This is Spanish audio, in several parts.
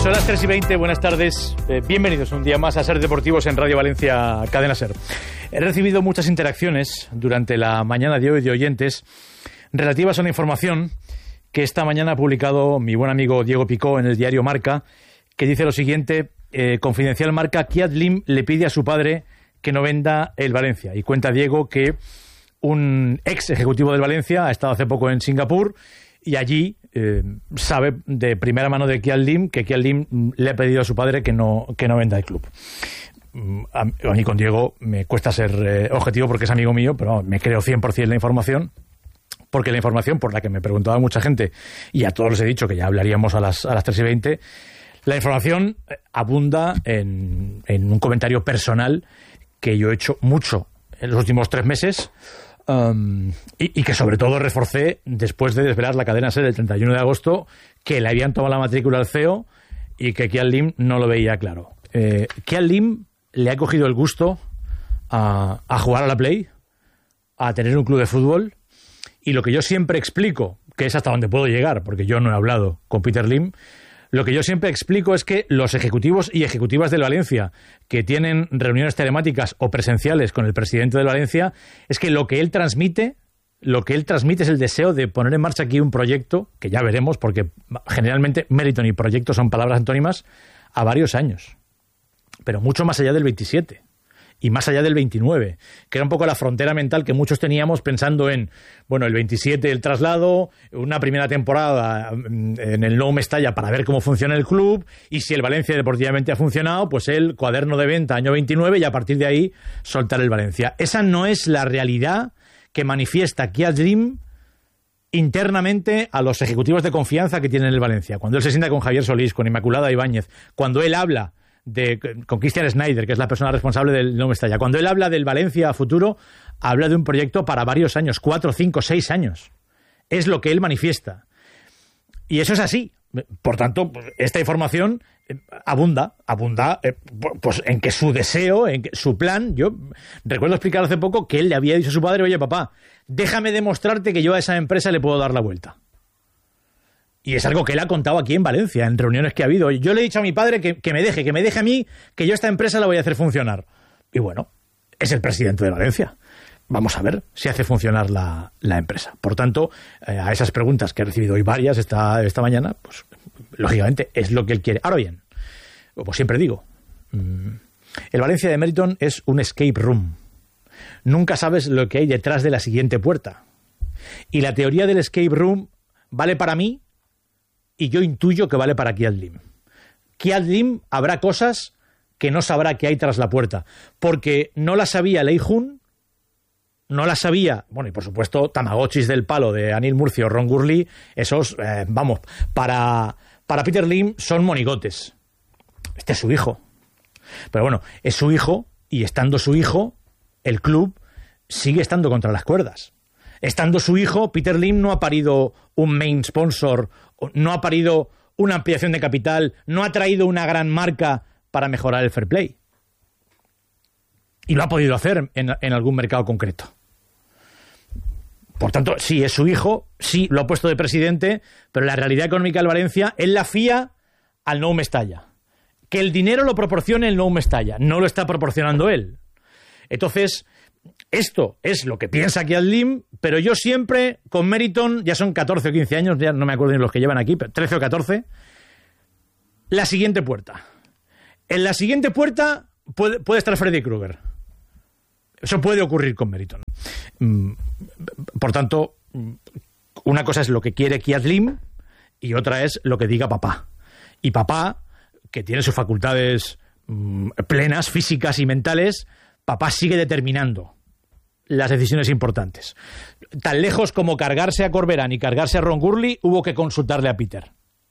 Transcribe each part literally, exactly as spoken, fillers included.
Son las tres y veinte, buenas tardes, eh, bienvenidos un día más a Ser Deportivos en Radio Valencia, Cadena Ser. He recibido muchas interacciones durante la mañana de hoy de oyentes relativas a una información que esta mañana ha publicado mi buen amigo Diego Picó en el diario Marca, que dice lo siguiente: eh, confidencial Marca, Kiat Lim le pide a su padre que no venda el Valencia. Y cuenta Diego que un ex ejecutivo del Valencia ha estado hace poco en Singapur y allí eh, sabe de primera mano de Kiat Lim que Kiat Lim le ha pedido a su padre que no, que no venda el club. A, a mí con Diego me cuesta ser eh, objetivo porque es amigo mío, pero me creo cien por ciento la información, porque la información por la que me preguntaba mucha gente, y a todos les he dicho que ya hablaríamos a las, a las tres y veinte, la información abunda en, en un comentario personal que yo he hecho mucho en los últimos tres meses, Um, y, y que sobre todo reforcé después de desvelar la cadena SER el treinta y uno de agosto, que le habían tomado la matrícula al C E O y que Kiat Lim no lo veía claro. Eh, Kiat Lim le ha cogido el gusto a, a jugar a la Play, a tener un club de fútbol, y lo que yo siempre explico, que es hasta donde puedo llegar, porque yo no he hablado con Peter Lim, lo que yo siempre explico es que los ejecutivos y ejecutivas del Valencia que tienen reuniones telemáticas o presenciales con el presidente del Valencia, es que lo que él transmite, lo que él transmite es el deseo de poner en marcha aquí un proyecto, que ya veremos, porque generalmente Meriton y proyecto son palabras antónimas, a varios años. Pero mucho más allá del veintisiete. Y más allá del veintinueve, que era un poco la frontera mental que muchos teníamos pensando en, bueno, el veintisiete el traslado, una primera temporada en el Nou Mestalla para ver cómo funciona el club, y si el Valencia deportivamente ha funcionado, pues el cuaderno de venta año veintinueve, y a partir de ahí soltar el Valencia. Esa no es la realidad que manifiesta Kiat Lim internamente a los ejecutivos de confianza que tienen el Valencia. Cuando él se sienta con Javier Solís, con Inmaculada Ibáñez, cuando él habla de, con Christian Schneider, que es la persona responsable del Nou Mestalla, cuando él habla del Valencia a futuro, habla de un proyecto para varios años, cuatro, cinco, seis años. Es lo que él manifiesta. Y eso es así. Por tanto, esta información abunda, abunda eh, pues en que su deseo, en que su plan, yo recuerdo explicar hace poco que él le había dicho a su padre: oye, papá, déjame demostrarte que yo a esa empresa le puedo dar la vuelta. Y es algo que él ha contado aquí en Valencia, en reuniones que ha habido. Yo le he dicho a mi padre que, que me deje, que me deje a mí, que yo a esta empresa la voy a hacer funcionar. Y bueno, es el presidente de Valencia. Vamos a ver si hace funcionar la, la empresa. Por tanto, eh, a esas preguntas que he recibido hoy varias esta, esta mañana, pues lógicamente es lo que él quiere. Ahora bien, como siempre digo, mmm, el Valencia de Meriton es un escape room. Nunca sabes lo que hay detrás de la siguiente puerta. Y la teoría del escape room vale para mí, y yo intuyo que vale para Kiat Lim. Kiat Lim habrá cosas que no sabrá que hay tras la puerta, porque no las sabía Lei Jun, no las sabía, bueno, y por supuesto Tamagotchis del palo de Anil Murcio, Ron Gurley, esos, eh, vamos, para, para Peter Lim son monigotes. Este es su hijo. Pero bueno, es su hijo, y estando su hijo, el club sigue estando contra las cuerdas. Estando su hijo, Peter Lim no ha parido un main sponsor, no ha parido una ampliación de capital, no ha traído una gran marca para mejorar el fair play. Y lo ha podido hacer en, en algún mercado concreto. Por tanto, sí, es su hijo, sí, lo ha puesto de presidente, pero la realidad económica del Valencia, él la fía al Nou Mestalla. Que el dinero lo proporcione el Nou Mestalla, no lo está proporcionando él. Entonces, esto es lo que piensa Kiat Lim, pero yo siempre, con Meriton, ya son catorce o quince años, ya no me acuerdo ni los que llevan aquí, pero trece o catorce, la siguiente puerta. En la siguiente puerta puede, puede estar Freddy Krueger. Eso puede ocurrir con Meriton. Por tanto, una cosa es lo que quiere Kiat Lim y otra es lo que diga papá. Y papá, que tiene sus facultades plenas, físicas y mentales, papá sigue determinando las decisiones importantes. Tan lejos como cargarse a Corberán y cargarse a Ron Gurley, hubo que consultarle a Peter.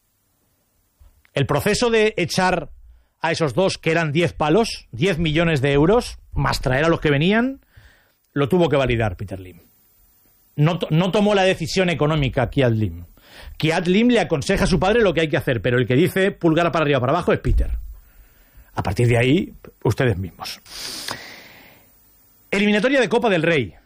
El proceso de echar a esos dos, que eran diez palos, diez millones de euros, más traer a los que venían, lo tuvo que validar Peter Lim. No, no tomó la decisión económica Kiat Lim. Kiat Lim le aconseja a su padre lo que hay que hacer, pero el que dice pulgar para arriba o para abajo es Peter. A partir de ahí, ustedes mismos. Eliminatoria de Copa del Rey.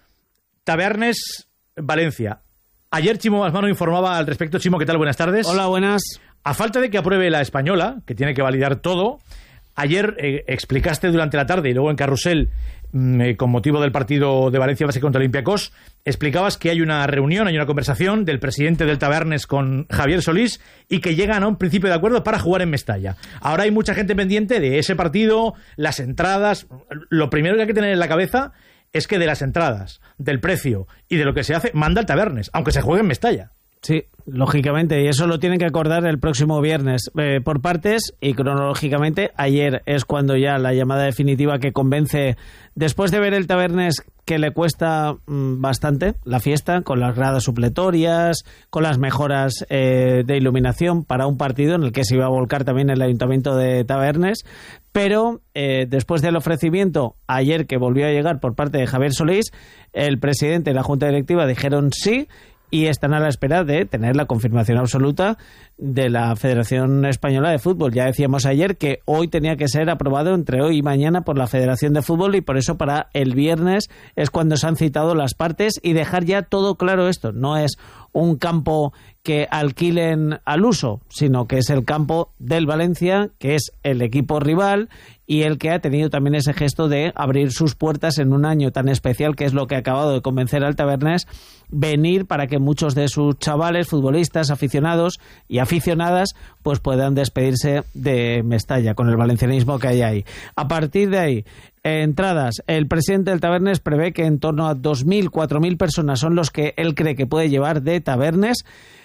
Tabernes, Valencia. Ayer Chimo Basmano informaba al respecto. Chimo, ¿qué tal? Buenas tardes. Hola, buenas. A falta de que apruebe la española, que tiene que validar todo, ayer eh, explicaste durante la tarde y luego en Carrusel, eh, con motivo del partido de Valencia Basket contra Olympiacos, explicabas que hay una reunión, hay una conversación del presidente del Tabernes con Javier Solís y que llegan a un principio de acuerdo para jugar en Mestalla. Ahora hay mucha gente pendiente de ese partido, las entradas. Lo primero que hay que tener en la cabeza es que de las entradas, del precio y de lo que se hace, manda el Tabernes, aunque se juegue en Mestalla. Sí, lógicamente, y eso lo tienen que acordar el próximo viernes eh, por partes, y cronológicamente ayer es cuando ya la llamada definitiva que convence, después de ver el Tabernes que le cuesta mmm, bastante la fiesta, con las gradas supletorias, con las mejoras eh, de iluminación para un partido en el que se iba a volcar también el Ayuntamiento de Tabernes, pero eh, después del ofrecimiento ayer que volvió a llegar por parte de Javier Solís, el presidente y la Junta Directiva dijeron sí, y están a la espera de tener la confirmación absoluta de la Federación Española de Fútbol. Ya decíamos ayer que hoy tenía que ser aprobado entre hoy y mañana por la Federación de Fútbol, y por eso para el viernes es cuando se han citado las partes, y dejar ya todo claro esto. No es un campo que alquilen al uso, sino que es el campo del Valencia, que es el equipo rival y el que ha tenido también ese gesto de abrir sus puertas en un año tan especial, que es lo que ha acabado de convencer al Tabernes, venir para que muchos de sus chavales, futbolistas, aficionados y aficionadas, pues puedan despedirse de Mestalla con el valencianismo que hay ahí. A partir de ahí, entradas, el presidente del Tabernes prevé que en torno a dos mil, cuatro mil personas son los que él cree que puede llevar de Tabernes,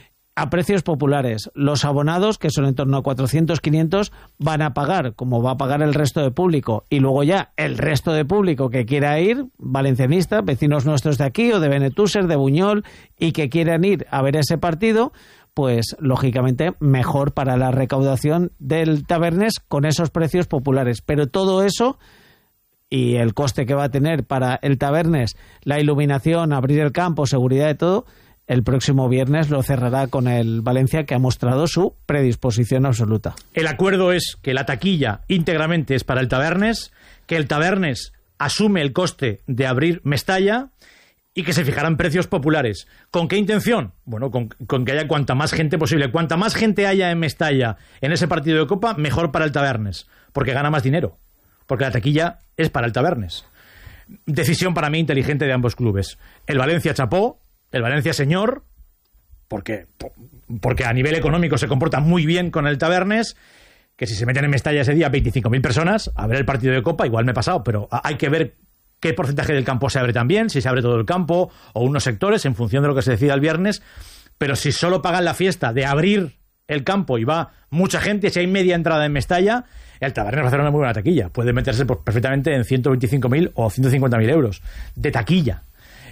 a precios populares. Los abonados, que son en torno a cuatrocientos, quinientos, van a pagar como va a pagar el resto de público, y luego ya el resto de público que quiera ir, valencianista, vecinos nuestros de aquí o de Benetúser, de Buñol, y que quieran ir a ver ese partido, pues lógicamente mejor para la recaudación del Tabernes con esos precios populares. Pero todo eso y el coste que va a tener para el Tabernes, la iluminación, abrir el campo, seguridad y todo, el próximo viernes lo cerrará con el Valencia, que ha mostrado su predisposición absoluta. El acuerdo es que la taquilla íntegramente es para el Tabernes, que el Tabernes asume el coste de abrir Mestalla y que se fijarán precios populares. ¿Con qué intención? Bueno, con, con que haya cuanta más gente posible. Cuanta más gente haya en Mestalla en ese partido de Copa, mejor para el Tabernes, porque gana más dinero, porque la taquilla es para el Tabernes. Decisión para mí inteligente de ambos clubes. El Valencia chapó, el Valencia señor, porque, porque a nivel económico se comporta muy bien con el Tabernes, que si se meten en Mestalla ese día veinticinco mil personas a ver el partido de Copa, igual me he pasado, pero hay que ver qué porcentaje del campo se abre también, si se abre todo el campo o unos sectores en función de lo que se decida el viernes. Pero si solo pagan la fiesta de abrir el campo y va mucha gente, si hay media entrada en Mestalla, el Tabernes va a hacer una muy buena taquilla. Puede meterse pues, perfectamente en ciento veinticinco mil o ciento cincuenta mil euros de taquilla.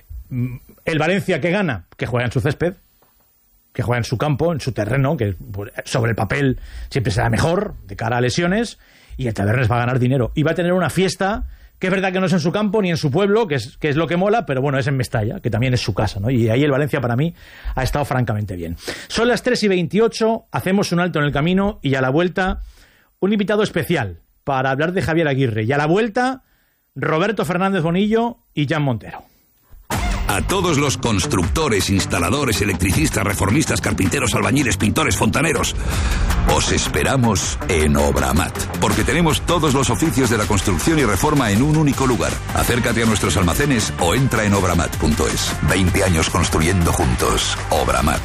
El Valencia, ¿qué gana? Que juega en su césped, que juega en su campo, en su terreno, que sobre el papel siempre será mejor de cara a lesiones, y el Tabernes va a ganar dinero. Y va a tener una fiesta que es verdad que no es en su campo ni en su pueblo, que es, que es lo que mola, pero bueno, es en Mestalla, que también es su casa, ¿no? Y ahí el Valencia para mí ha estado francamente bien. Son las tres y veintiocho, hacemos un alto en el camino y a la vuelta un invitado especial para hablar de Javier Aguirre. Y a la vuelta, Roberto Fernández Bonillo y Jan Montero. A todos los constructores, instaladores, electricistas, reformistas, carpinteros, albañiles, pintores, fontaneros, os esperamos en Obramat, porque tenemos todos los oficios de la construcción y reforma en un único lugar. Acércate a nuestros almacenes o entra en obramat punto es. veinte años construyendo juntos. Obramat.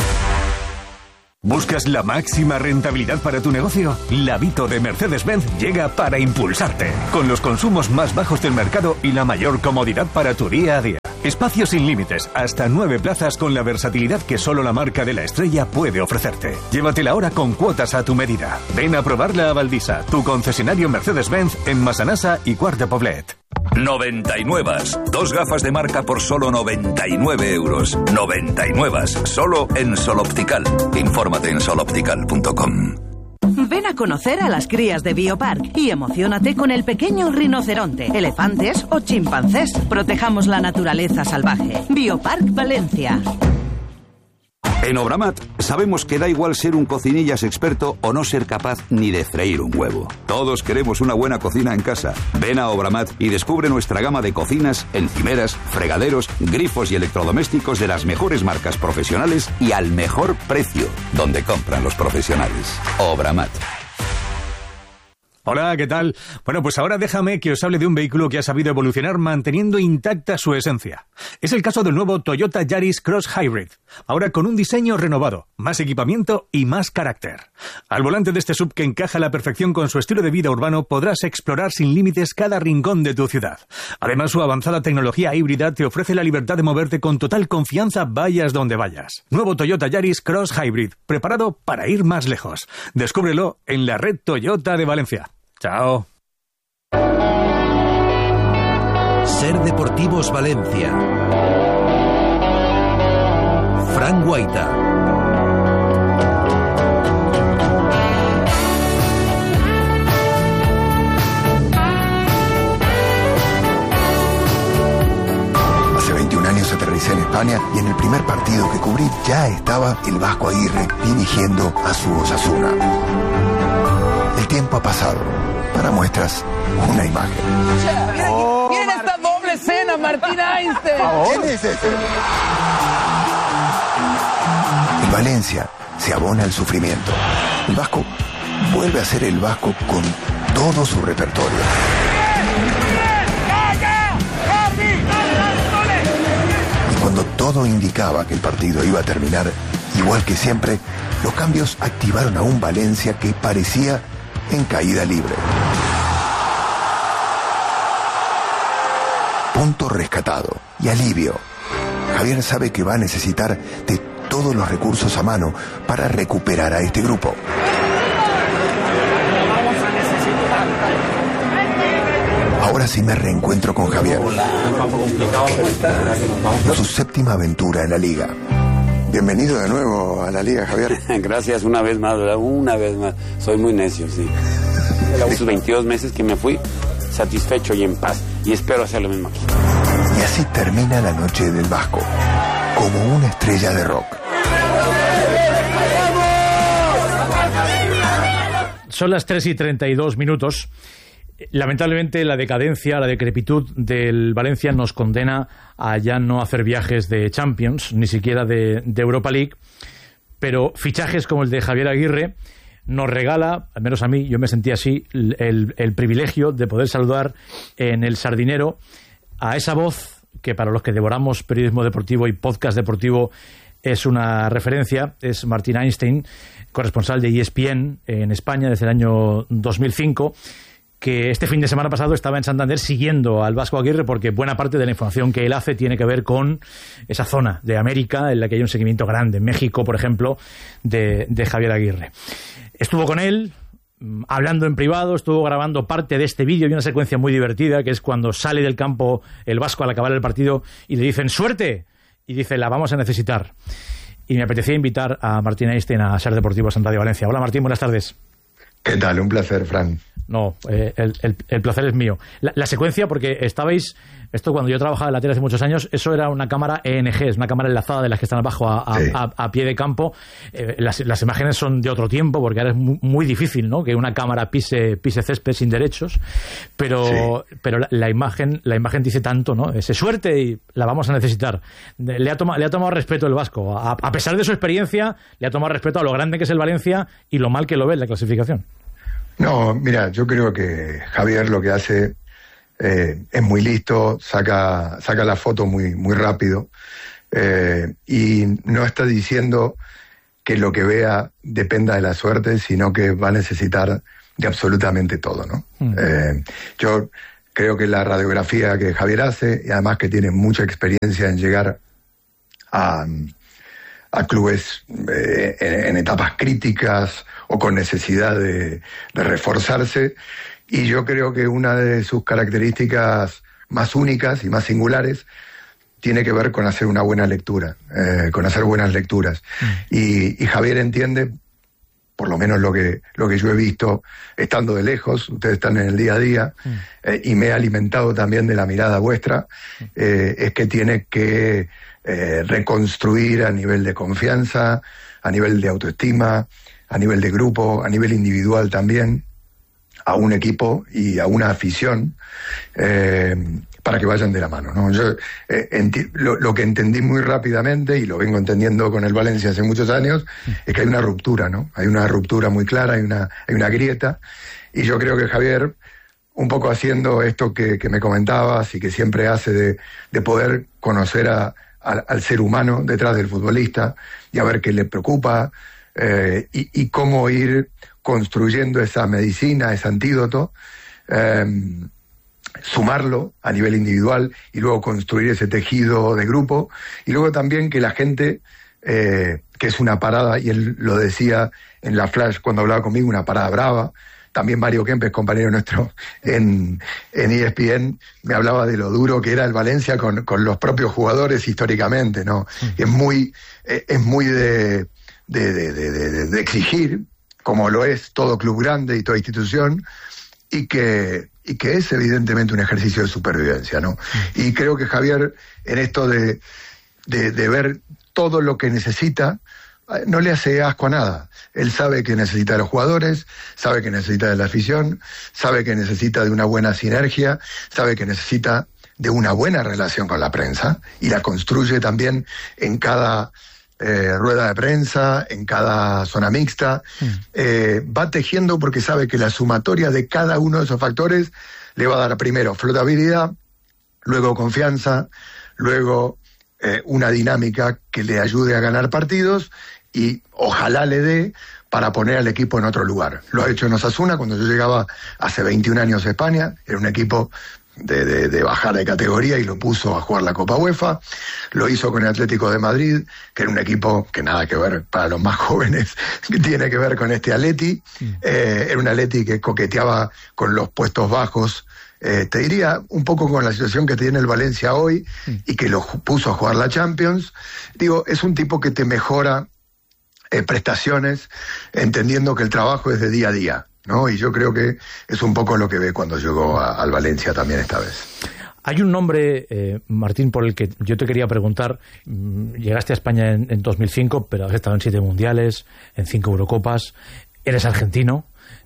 ¿Buscas la máxima rentabilidad para tu negocio? La Vito de Mercedes-Benz llega para impulsarte, con los consumos más bajos del mercado y la mayor comodidad para tu día a día. Espacios sin límites, hasta nueve plazas con la versatilidad que solo la marca de la estrella puede ofrecerte. Llévatela ahora con cuotas a tu medida. Ven a probarla a Valdisa, tu concesionario Mercedes-Benz en Massanassa y Quart de Poblet. noventa y nueve. Dos gafas de marca por solo noventa y nueve euros. noventa y nueve. Solo en Sol Optical. Infórmate en sol optical punto com. Ven a conocer a las crías de Biopark y emociónate con el pequeño rinoceronte, elefantes o chimpancés. Protejamos la naturaleza salvaje. Biopark Valencia. En Obramat Sabemos que da igual ser un cocinillas experto o no ser capaz ni de freír un huevo. Todos queremos una buena cocina en casa. Ven a Obramat y descubre nuestra gama de cocinas, encimeras, fregaderos, grifos y electrodomésticos de las mejores marcas profesionales y al mejor precio, donde compran los profesionales. Obramat. Hola, ¿qué tal? Bueno, pues ahora déjame que os hable de un vehículo que ha sabido evolucionar manteniendo intacta su esencia. Es el caso del nuevo Toyota Yaris Cross Hybrid, ahora con un diseño renovado, más equipamiento y más carácter. Al volante de este sub que encaja a la perfección con su estilo de vida urbano, podrás explorar sin límites cada rincón de tu ciudad. Además, su avanzada tecnología híbrida te ofrece la libertad de moverte con total confianza vayas donde vayas. Nuevo Toyota Yaris Cross Hybrid, preparado para ir más lejos. Descúbrelo en la red Toyota de Valencia. Chao. Ser Deportivos Valencia. Fran Guaita. Hace veintiún años aterricé en España y en el primer partido que cubrí ya estaba el Vasco Aguirre dirigiendo a su Osasuna. El tiempo ha pasado. Para muestras, una imagen. Oh, miren, miren esta doble escena, Martín Einstein. ¿Quién es ese? El Valencia se abona al sufrimiento. El Vasco vuelve a ser el Vasco con todo su repertorio. Y cuando todo indicaba que el partido iba a terminar igual que siempre, los cambios activaron a un Valencia que parecía en caída libre. Punto rescatado y alivio. Javier sabe que va a necesitar de todos los recursos a mano para recuperar a este grupo. Ahora sí me reencuentro con Javier. Su séptima aventura en la liga. Bienvenido de nuevo a la liga, Javier. Gracias una vez más, ¿verdad? Una vez más. Soy muy necio, sí. Esos veintidós meses que me fui, satisfecho y en paz. Y espero hacer lo mismo aquí. Y así termina la noche del Vasco, como una estrella de rock. Son las tres y treinta y dos minutos. Lamentablemente la decadencia, la decrepitud del Valencia nos condena a ya no hacer viajes de Champions, ni siquiera de, de Europa League, pero fichajes como el de Javier Aguirre nos regala, al menos a mí, yo me sentí así, el, el privilegio de poder saludar en el Sardinero a esa voz que para los que devoramos periodismo deportivo y podcast deportivo es una referencia, es Martín Einstein, corresponsal de E S P N en España desde el año dos mil cinco, que este fin de semana pasado estaba en Santander siguiendo al Vasco Aguirre porque buena parte de la información que él hace tiene que ver con esa zona de América en la que hay un seguimiento grande, en México, por ejemplo, de, de Javier Aguirre. Estuvo con él hablando en privado, estuvo grabando parte de este vídeo y una secuencia muy divertida que es cuando sale del campo el Vasco al acabar el partido y le dicen ¡suerte! Y dice, la vamos a necesitar. Y me apetecía invitar a Martín Einstein a Ser Deportivos en Radio Valencia. Hola Martín, buenas tardes. ¿Qué tal? Un placer, Fran. No, eh, el, el, el placer es mío. La, la secuencia, porque estabais... Esto cuando yo trabajaba en la tele hace muchos años, eso era una cámara E N G, es una cámara enlazada de las que están abajo a, a, sí. a, a pie de campo. Eh, las, las imágenes son de otro tiempo, porque ahora es muy, muy difícil, ¿no?, que una cámara pise, pise césped sin derechos. Pero, sí. pero la, la imagen la imagen dice tanto, ¿no? Ese suerte y la vamos a necesitar. Le ha, toma, le ha tomado respeto el Vasco. A, a pesar de su experiencia, le ha tomado respeto a lo grande que es el Valencia y lo mal que lo ve en la clasificación. No, mira, yo creo que Javier lo que hace eh, es muy listo, saca saca la foto muy muy rápido eh, y no está diciendo que lo que vea dependa de la suerte, sino que va a necesitar de absolutamente todo, ¿no? Mm. Eh, yo creo que la radiografía que Javier hace, y además que tiene mucha experiencia en llegar a... a clubes eh, en, en etapas críticas o con necesidad de, de reforzarse, y yo creo que una de sus características más únicas y más singulares tiene que ver con hacer una buena lectura, eh, con hacer buenas lecturas. Mm. Y, y Javier entiende, por lo menos lo que, lo que yo he visto estando de lejos, ustedes están en el día a día, mm. eh, y me he alimentado también de la mirada vuestra, eh, es que tiene que eh, reconstruir a nivel de confianza, a nivel de autoestima, a nivel de grupo, a nivel individual también, a un equipo y a una afición, eh, para que vayan de la mano, ¿no? Yo eh, enti- lo, lo que entendí muy rápidamente, y lo vengo entendiendo con el Valencia hace muchos años, es que hay una ruptura, ¿no? Hay una ruptura muy clara, hay una, hay una grieta, y yo creo que Javier, un poco haciendo esto que, que me comentabas y que siempre hace de, de poder conocer a, a, al ser humano detrás del futbolista y a ver qué le preocupa, eh, y, y cómo ir construyendo esa medicina, ese antídoto, eh, sumarlo a nivel individual y luego construir ese tejido de grupo, y luego también que la gente, eh, que es una parada, y él lo decía en la Flash cuando hablaba conmigo, una parada brava. También Mario Kempes, compañero nuestro en, en E S P N, me hablaba de lo duro que era el Valencia con, con los propios jugadores históricamente, ¿no? Mm. Es muy, es muy de, de, de, de, de, de exigir, como lo es todo club grande y toda institución, y que, y que es evidentemente un ejercicio de supervivencia, ¿no? Mm. Y creo que Javier, en esto de, de, de ver todo lo que necesita, no le hace asco a nada. Él sabe que necesita de los jugadores, sabe que necesita de la afición, sabe que necesita de una buena sinergia, sabe que necesita de una buena relación con la prensa, y la construye también en cada eh, rueda de prensa, en cada zona mixta. Mm. Eh, va tejiendo porque sabe que la sumatoria de cada uno de esos factores le va a dar primero flotabilidad, luego confianza, luego eh, una dinámica que le ayude a ganar partidos, y ojalá le dé para poner al equipo en otro lugar. Lo ha hecho en Osasuna cuando yo llegaba hace veintiún años a España, era un equipo de, de, de bajar de categoría y lo puso a jugar la Copa UEFA. Lo hizo con el Atlético de Madrid, que era un equipo que nada que ver para los más jóvenes, que tiene que ver con este Atleti. Mm. Eh, era un Atleti que coqueteaba con los puestos bajos. Eh, te diría un poco con la situación que tiene el Valencia hoy, mm. y que lo puso a jugar la Champions. Digo, es un tipo que te mejora Eh, prestaciones, entendiendo que el trabajo es de día a día, ¿no? Y yo creo que es un poco lo que ve cuando llegó a, al Valencia también esta vez. Hay un nombre, eh, Martín, por el que yo te quería preguntar. Llegaste a España en, en dos mil cinco, pero has estado en siete mundiales, en cinco Eurocopas, eres argentino,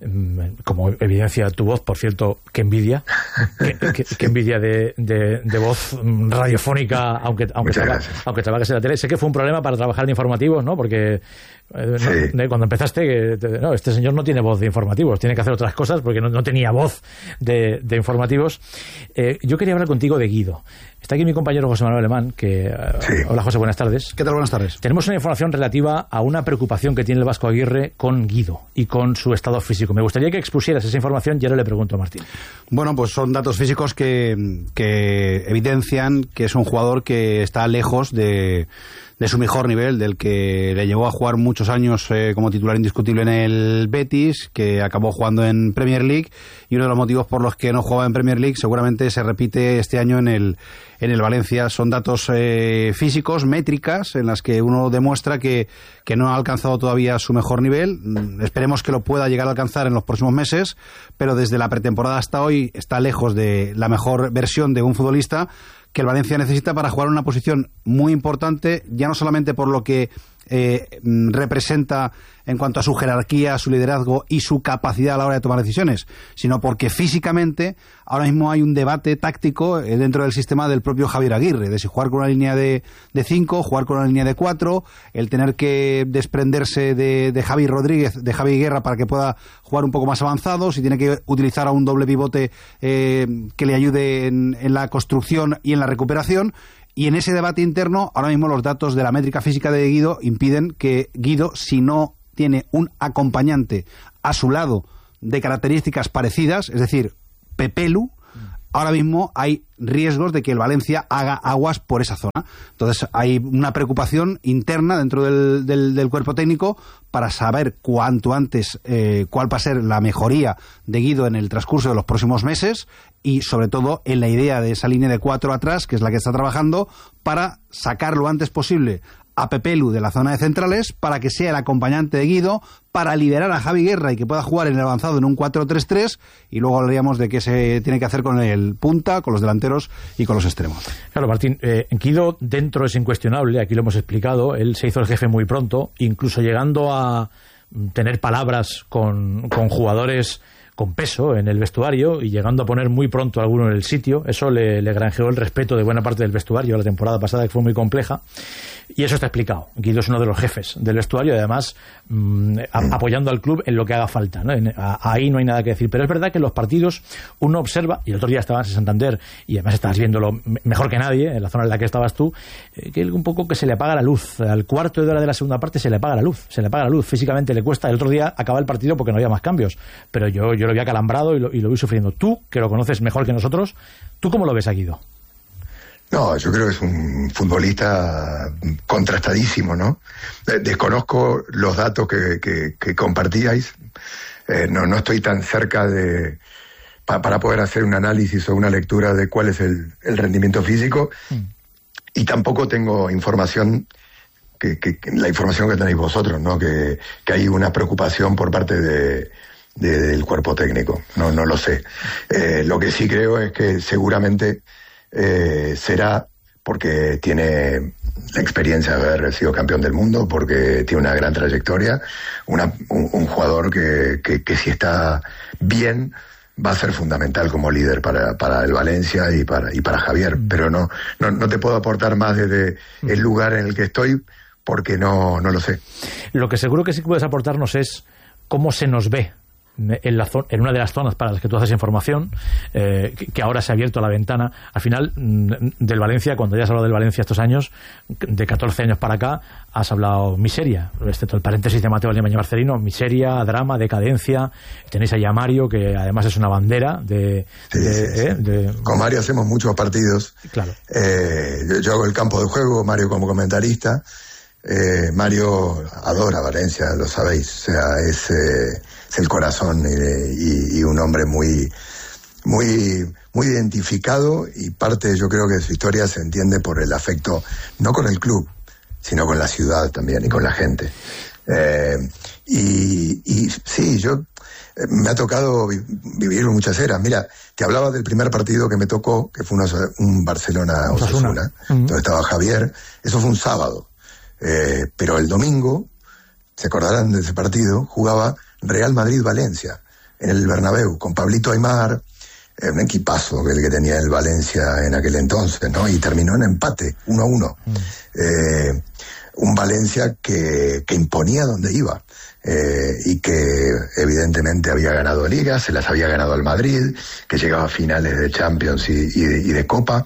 como evidencia tu voz, por cierto, qué envidia, qué, qué, qué envidia de, de, de voz radiofónica, aunque aunque, traba, aunque trabajes en la tele. Sé que fue un problema para trabajar en informativos, ¿no? Porque eh, sí. no, cuando empezaste, no, este señor no tiene voz de informativos, tiene que hacer otras cosas porque no, no tenía voz de, de informativos. Eh, yo quería hablar contigo de Guido. Está aquí mi compañero José Manuel Alemán, que... Sí. Hola, José, buenas tardes. ¿Qué tal? Buenas tardes. Tenemos una información relativa a una preocupación que tiene el Vasco Aguirre con Guido y con su estado físico. Me gustaría que expusieras esa información y ahora le pregunto a Martín. Bueno, pues son datos físicos que, que evidencian que es un jugador que está lejos de... de su mejor nivel, del que le llevó a jugar muchos años eh, como titular indiscutible en el Betis, que acabó jugando en Premier League, y uno de los motivos por los que no jugaba en Premier League seguramente se repite este año en el, en el Valencia. Son datos eh, físicos, métricas, en las que uno demuestra que, que no ha alcanzado todavía su mejor nivel. Esperemos que lo pueda llegar a alcanzar en los próximos meses, pero desde la pretemporada hasta hoy está lejos de la mejor versión de un futbolista que el Valencia necesita para jugar en una posición muy importante, ya no solamente por lo que eh, representa en cuanto a su jerarquía, su liderazgo y su capacidad a la hora de tomar decisiones, sino porque físicamente ahora mismo hay un debate táctico eh, dentro del sistema del propio Javier Aguirre, de si jugar con una línea de, de cinco, jugar con una línea de cuatro, el tener que desprenderse de, de Javi Rodríguez, de Javi Guerra para que pueda jugar un poco más avanzado, si tiene que utilizar a un doble pivote eh, que le ayude en, en la construcción y en la recuperación. Y en ese debate interno, ahora mismo los datos de la métrica física de Guido impiden que Guido, si no tiene un acompañante a su lado de características parecidas, es decir, Pepelu, ahora mismo hay riesgos de que el Valencia haga aguas por esa zona. Entonces hay una preocupación interna dentro del, del, del cuerpo técnico para saber cuanto antes eh, cuál va a ser la mejoría de Guido en el transcurso de los próximos meses, y sobre todo en la idea de esa línea de cuatro atrás, que es la que está trabajando, para sacar lo antes posible a Pepelu de la zona de centrales para que sea el acompañante de Guido, para liberar a Javi Guerra y que pueda jugar en el avanzado en un cuatro tres tres, y luego hablaríamos de qué se tiene que hacer con el punta, con los delanteros y con los extremos. Claro, Martín, eh, Guido dentro es incuestionable, aquí lo hemos explicado, él se hizo el jefe muy pronto, incluso llegando a tener palabras con, con jugadores con peso en el vestuario y llegando a poner muy pronto a alguno en el sitio. Eso le, le granjeó el respeto de buena parte del vestuario la temporada pasada, que fue muy compleja, y eso está explicado. Guido es uno de los jefes del vestuario y además mmm, a, apoyando al club en lo que haga falta, ¿no? En, a, ahí no hay nada que decir, pero es verdad que en los partidos uno observa, y el otro día estabas en Santander y además estabas viéndolo mejor que nadie en la zona en la que estabas tú, eh, que un poco que se le apaga la luz al cuarto de hora de la segunda parte, se le apaga la luz se le apaga la luz, físicamente le cuesta. El otro día acaba el partido porque no había más cambios, pero yo, yo lo vi acalambrado y lo, y lo vi sufriendo. Tú, que lo conoces mejor que nosotros, ¿tú cómo lo ves a Guido? No, yo creo que es un futbolista contrastadísimo, ¿no? Desconozco los datos que, que, que compartíais. Eh, no, no estoy tan cerca de pa, para poder hacer un análisis o una lectura de cuál es el, el rendimiento físico. Mm. Y tampoco tengo información, que, que, que la información que tenéis vosotros, ¿no? Que, que hay una preocupación por parte de, de, del cuerpo técnico. No, no lo sé. Eh, lo que sí creo es que seguramente Eh, será porque tiene la experiencia de haber sido campeón del mundo, porque tiene una gran trayectoria, una, un, un jugador que, que, que si está bien va a ser fundamental como líder para, para el Valencia y para, y para Javier, pero no, no, no te puedo aportar más desde el lugar en el que estoy porque no, no lo sé. Lo que seguro que sí puedes aportarnos es cómo se nos ve en, la en una de las zonas para las que tú haces información, eh, que, que ahora se ha abierto la ventana. Al final, del Valencia, cuando ya has hablado del Valencia estos años, de catorce años para acá, has hablado miseria, excepto el paréntesis de Mateo Valdemar Marcelino, miseria, drama, decadencia. Tenéis ahí a Mario, que además es una bandera de... Sí, de, sí, sí. Eh, de... Con Mario hacemos muchos partidos. Claro. Eh, yo, yo hago el campo de juego, Mario como comentarista. Eh, Mario adora Valencia, lo sabéis, o sea, es... Eh, es el corazón y, y, y un hombre muy muy muy identificado, y parte, yo creo que de su historia se entiende por el afecto, no con el club, sino con la ciudad también y con la gente. Eh, y, y sí, yo eh, me ha tocado vi, vivir muchas eras. Mira, te hablaba del primer partido que me tocó, que fue una, un Barcelona-Osasuna, uh-huh. donde estaba Javier. Eso fue un sábado. Eh, pero el domingo, se acordarán de ese partido, jugaba Real Madrid-Valencia, en el Bernabéu, con Pablito Aimar, eh, un equipazo el que tenía el Valencia en aquel entonces, ¿no? Y terminó en empate, uno a uno. Mm. Eh, un Valencia que, que imponía donde iba, eh, y que evidentemente había ganado Liga, se las había ganado al Madrid, que llegaba a finales de Champions y, y, de, y de Copa.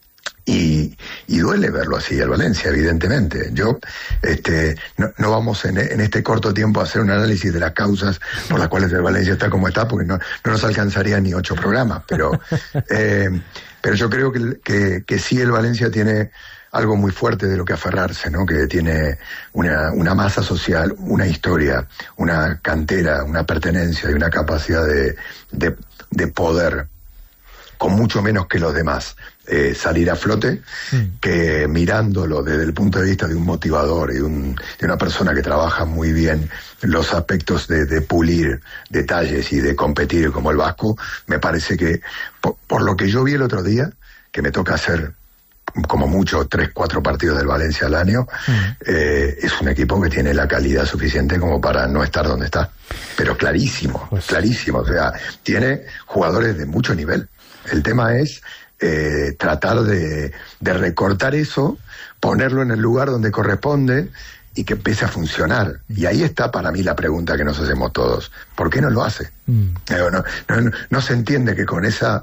Y, y duele verlo así al Valencia, evidentemente. Yo, este, no, no vamos en, en este corto tiempo a hacer un análisis de las causas por las cuales el Valencia está como está, porque no, no nos alcanzaría ni ocho programas. Pero, eh, pero yo creo que, que, que sí el Valencia tiene algo muy fuerte de lo que aferrarse, ¿no? Que tiene una, una masa social, una historia, una cantera, una pertenencia y una capacidad de, de, de poder, con mucho menos que los demás, eh, salir a flote, mm. que mirándolo desde el punto de vista de un motivador y un, de una persona que trabaja muy bien los aspectos de, de pulir detalles y de competir como el Vasco, me parece que, por, por lo que yo vi el otro día, que me toca hacer como mucho tres, cuatro partidos del Valencia al año, mm. eh, es un equipo que tiene la calidad suficiente como para no estar donde está, pero clarísimo, pues... clarísimo, o sea, tiene jugadores de mucho nivel. El tema es eh, tratar de, de recortar eso, ponerlo en el lugar donde corresponde y que empiece a funcionar. Y ahí está para mí la pregunta que nos hacemos todos. ¿Por qué no lo hace? Mm. No, no, no, no se entiende que con esa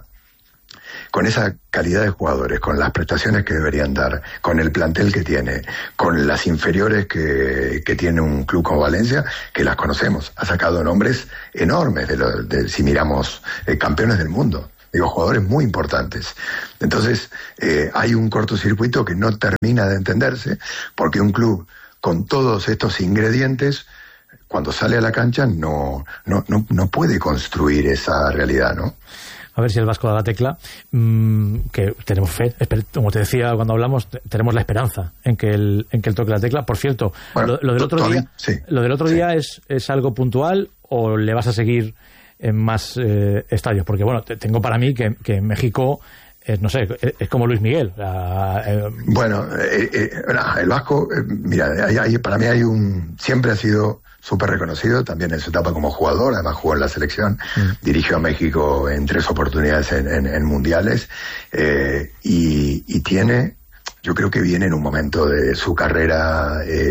con esa calidad de jugadores, con las prestaciones que deberían dar, con el plantel que tiene, con las inferiores que, que tiene un club como Valencia, que las conocemos. Ha sacado nombres enormes, de, lo, de si miramos eh, campeones del mundo. Digo, jugadores muy importantes. Entonces, eh, hay un cortocircuito que no termina de entenderse, porque un club con todos estos ingredientes, cuando sale a la cancha, no, no, no, no puede construir esa realidad, ¿no? a ver si el Vasco da la tecla, mmm, que tenemos fe, como te decía cuando hablamos, tenemos la esperanza en que él, en que él toque la tecla. Por cierto, bueno, lo, lo del otro día, sí, lo del otro sí. día es, es algo puntual, ¿o le vas a seguir en más eh, estadios? Porque bueno, tengo para mí que, que México es, no sé, es, es como Luis Miguel. La, eh... Bueno, eh, eh, el Vasco, eh, mira, hay, hay, para mí hay un, siempre ha sido súper reconocido, también en su etapa como jugador, además jugó en la selección, mm. dirigió a México en tres oportunidades en, en, en mundiales, eh, y, y tiene, yo creo que viene en un momento de su carrera eh,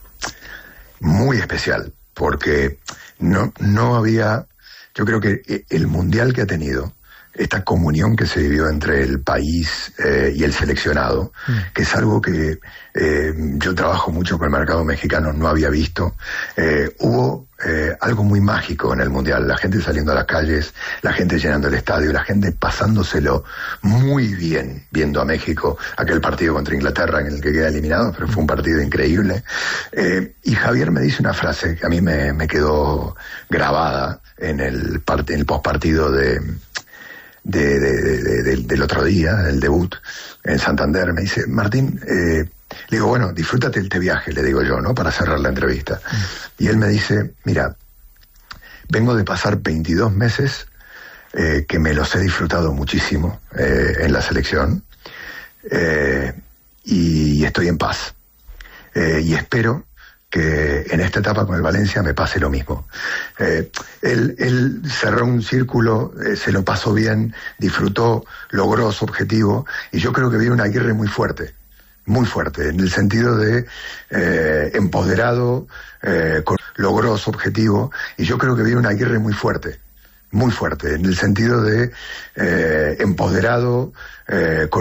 muy especial, porque no, no había, yo creo que el mundial que ha tenido, esta comunión que se vivió entre el país eh, y el seleccionado, mm. que es algo que eh, yo trabajo mucho con el mercado mexicano, no había visto. Eh, hubo eh, algo muy mágico en el Mundial, la gente saliendo a las calles, la gente llenando el estadio, la gente pasándoselo muy bien viendo a México, aquel partido contra Inglaterra en el que queda eliminado, pero fue un partido increíble. Eh, y Javier me dice una frase que a mí me, me quedó grabada en el, part- en el postpartido de... De, de, de, de, del otro día, el debut en Santander. Me dice, Martín, eh, le digo, bueno, disfrútate este viaje, le digo yo, ¿no? Para cerrar la entrevista. Mm. Y él me dice, mira, vengo de pasar veintidós meses eh, que me los he disfrutado muchísimo eh, en la selección eh, y estoy en paz. Eh, y espero que en esta etapa con el Valencia me pase lo mismo. Eh, él, él cerró un círculo, eh, se lo pasó bien, disfrutó, logró su objetivo, y yo creo que viene una Aguirre muy fuerte, muy fuerte, en el sentido de eh, empoderado, eh, con, logró su objetivo, y yo creo que viene una Aguirre muy fuerte, muy fuerte, en el sentido de eh, empoderado, eh, con